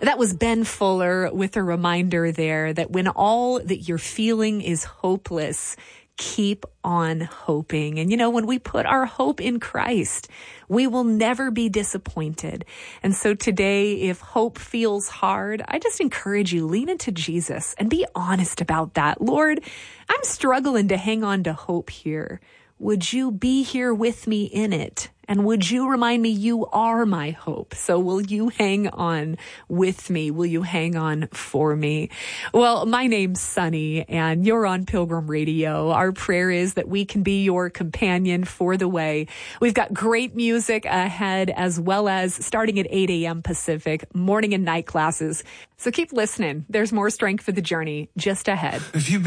That was Ben Fuller with a reminder there that when all that you're feeling is hopeless, keep on hoping. And when we put our hope in Christ, we will never be disappointed. And so today, if hope feels hard, I just encourage you, lean into Jesus and be honest about that. Lord, I'm struggling to hang on to hope here. Would you be here with me in it? And would you remind me you are my hope? So will you hang on with me? Will you hang on for me? Well, my name's Sunny, and you're on Pilgrim Radio. Our prayer is that we can be your companion for the way. We've got great music ahead, as well as starting at 8 a.m. Pacific, morning and night classes. So keep listening. There's more strength for the journey just ahead.